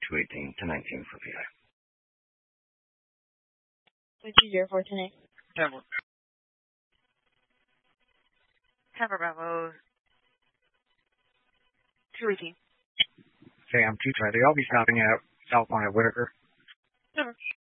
218 to 19 for PI. 204 to 9. Tampa. Tampa Bravo 218. Sam 220. I'll be stopping at South Line of Whitaker. Tampa.